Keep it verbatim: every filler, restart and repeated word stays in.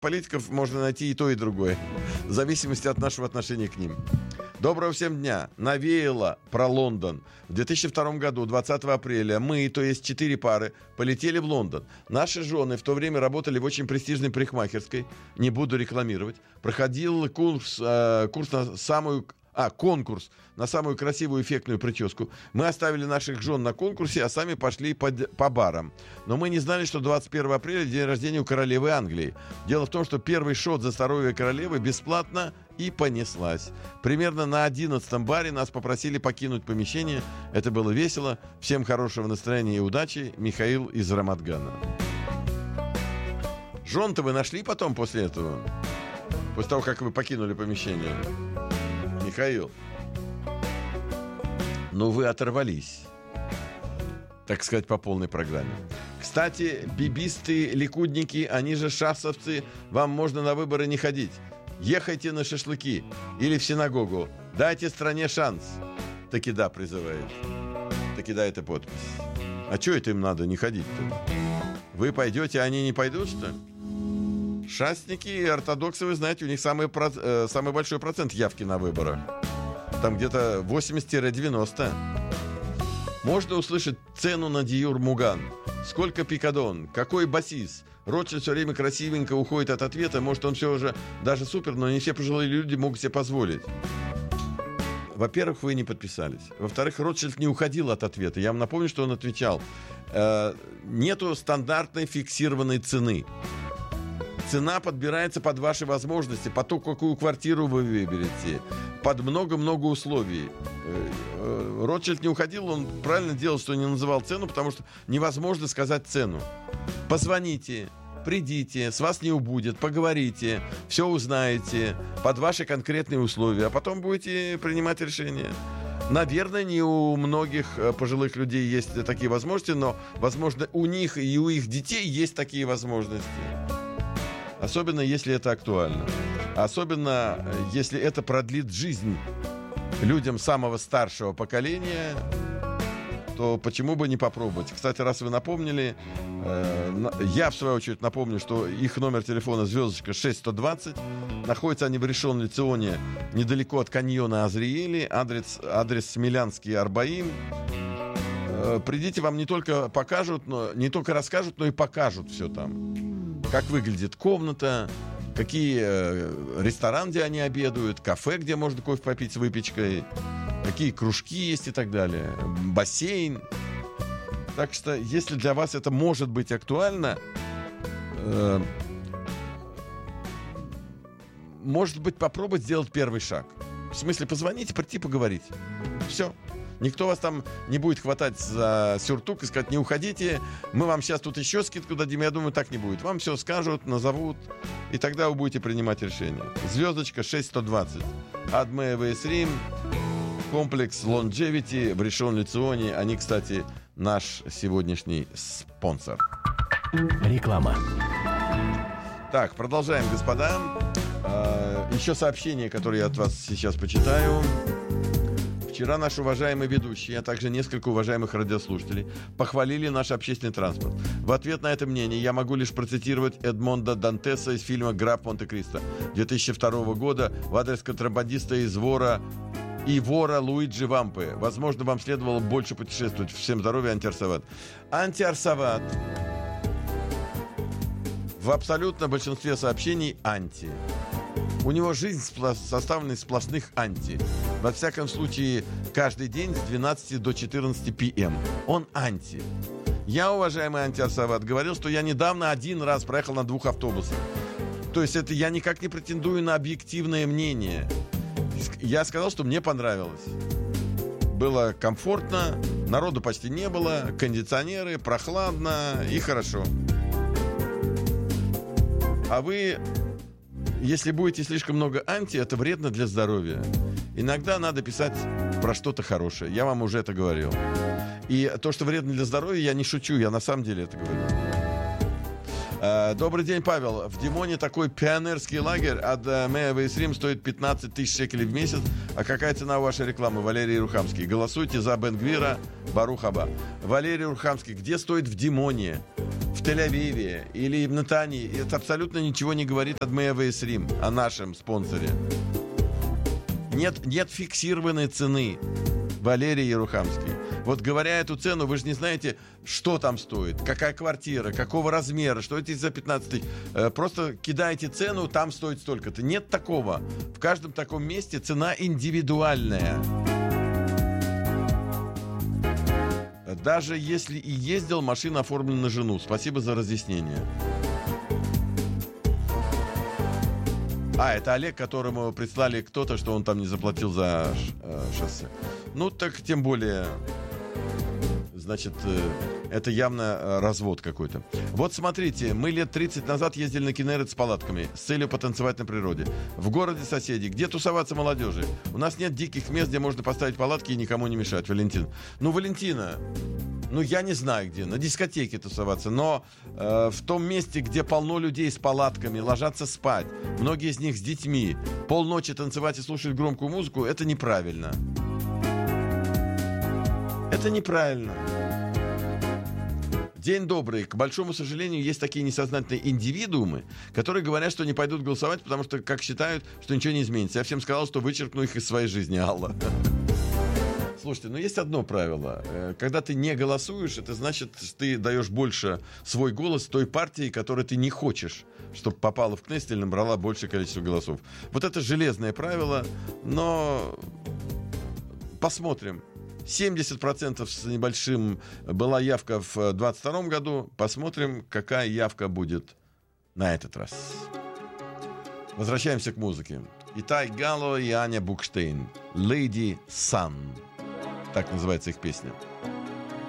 политиков можно найти и то, и другое. В зависимости от нашего отношения к ним. Доброго всем дня. Навеяло про Лондон. В две тысячи втором году, двадцатого апреля, мы, то есть четыре пары, полетели в Лондон. Наши жены в то время работали в очень престижной парикмахерской. Не буду рекламировать. Проходил курс, э, курс на самую... А, конкурс на самую красивую эффектную прическу. Мы оставили наших жен на конкурсе, а сами пошли по, по барам. Но мы не знали, что двадцать первого апреля день рождения у королевы Англии. Дело в том, что первый шот за здоровье королевы бесплатно, и понеслась. Примерно на одиннадцатом баре нас попросили покинуть помещение. Это было весело. Всем хорошего настроения и удачи. Михаил из Рамадгана. Жен-то вы нашли потом после этого? После того, как вы покинули помещение? Михаил, ну вы оторвались, так сказать, по полной программе. Кстати, бибисты, ликудники, они же шасовцы, вам можно на выборы не ходить. Ехайте на шашлыки или в синагогу. Дайте стране шанс. Таки да, призывает. Таки да, это подпись. А что это им надо не ходить-то? Вы пойдете, а они не пойдут, что ли? Шастники и ортодоксы, вы знаете, у них самый, э, самый большой процент явки на выборах. Там где-то восемьдесят-девяносто. Можно услышать цену на Диюр Муган. Сколько пикадон? Какой басис? Ротшильд все время красивенько уходит от ответа. Может, он все уже даже супер, но не все пожилые люди могут себе позволить. Во-первых, вы не подписались. Во-вторых, Ротшильд не уходил от ответа. Я вам напомню, что он отвечал. Э, нету стандартной фиксированной цены. Цена подбирается под ваши возможности, под то, какую квартиру вы выберете, под много-много условий. Ротшильд не уходил, он правильно делал, что не называл цену, потому что невозможно сказать цену. Позвоните, придите, с вас не убудет, поговорите, все узнаете под ваши конкретные условия, а потом будете принимать решение. Наверное, не у многих пожилых людей есть такие возможности, но, возможно, у них и у их детей есть такие возможности. Особенно, если это актуально. Особенно, если это продлит жизнь людям самого старшего поколения, то почему бы не попробовать? Кстати, раз вы напомнили, э, я, в свою очередь, напомню, что их номер телефона звездочка шесть сто двадцать. Находятся они в Ришон-Леционе, недалеко от каньона Азриэли. Адрес, адрес Смелянский, Арбаим. Э, придите, вам не только покажут, но, не только расскажут, но и покажут все там. Как выглядит комната, какие э, рестораны, где они обедают, кафе, где можно кофе попить с выпечкой, какие кружки есть и так далее, бассейн. Так что, если для вас это может быть актуально, э, может быть, попробовать сделать первый шаг. В смысле, позвонить, прийти поговорить. Все. Никто вас там не будет хватать за сюртук и сказать: не уходите, мы вам сейчас тут еще скидку дадим. Я думаю, так не будет. Вам все скажут, назовут, и тогда вы будете принимать решение. Звездочка шесть сто двадцать. Адме Вейсрим, комплекс Longevity в Ришон-Леционе. Они, кстати, наш сегодняшний спонсор. Реклама. Так, продолжаем, господа. Еще сообщение, которое я от вас сейчас почитаю. Вчера наш уважаемый ведущий, а также несколько уважаемых радиослушателей похвалили наш общественный транспорт. В ответ на это мнение я могу лишь процитировать Эдмонда Дантеса из фильма «Граф Монте-Кристо» две тысячи второго года в адрес контрабандиста из вора и вора Луиджи Вампы. Возможно, вам следовало больше путешествовать. Всем здоровья, Антиарсават. Антиарсават. В абсолютном большинстве сообщений анти. У него жизнь составлена из сплошных анти. Во всяком случае, каждый день с двенадцати до четырнадцати пи эм. Он анти. Я, уважаемый Антиарсават, говорил, что я недавно один раз проехал на двух автобусах. То есть это я никак не претендую на объективное мнение. Я сказал, что мне понравилось. Было комфортно, народу почти не было, кондиционеры, прохладно и хорошо. А вы... Если будете слишком много анти, это вредно для здоровья. Иногда надо писать про что-то хорошее. Я вам уже это говорил. И то, что вредно для здоровья, я не шучу, я на самом деле это говорю. Добрый день, Павел. В Димоне такой пионерский лагерь от Меа Вейсрим стоит пятнадцать тысяч шекелей в месяц. А какая цена у вашей рекламы? Валерий Рухамский. Голосуйте за Бен Гвира, Барух Аба. Валерий Рухамский. Где стоит в Димоне? в Тель-Авиве или в Натании, это абсолютно ничего не говорит о Дмеевэйс Рим, о нашем спонсоре. Нет, нет фиксированной цены. Валерий Ерухамский. Вот говоря эту цену, вы же не знаете, что там стоит, какая квартира, какого размера, что это за пятнадцать тысяч. Просто кидаете цену, там стоит столько-то. Нет такого. В каждом таком месте цена индивидуальная. Даже если и ездил, машина оформлена на жену. Спасибо за разъяснение. А, это Олег, которому прислали кто-то, что он там не заплатил за э, шоссе. Ну, так тем более, значит, э, это явно э, развод какой-то. Вот смотрите, мы лет тридцать назад ездили на Кеннерет с палатками с целью потанцевать на природе. В городе соседи, где тусоваться молодежи? У нас нет диких мест, где можно поставить палатки и никому не мешать. Валентин. Ну, Валентина, ну, я не знаю где, на дискотеке тусоваться, но э, в том месте, где полно людей с палатками, ложатся спать, многие из них с детьми, полночи танцевать и слушать громкую музыку, это неправильно. Это неправильно. День добрый. К большому сожалению, есть такие несознательные индивидуумы, которые говорят, что не пойдут голосовать, потому что, как считают, что ничего не изменится. Я всем сказал, что вычеркну их из своей жизни, Алла. Слушайте, ну есть одно правило. Когда ты не голосуешь, это значит, что ты даешь больше свой голос той партии, которой ты не хочешь, чтобы попала в Кнессет или набрала большее количество голосов. Вот это железное правило, но посмотрим. семьдесят процентов с небольшим была явка в двадцать втором году. Посмотрим, какая явка будет на этот раз. Возвращаемся к музыке. Итай Галло и Аня Букштейн. «Lady Sun». Так называется их песня.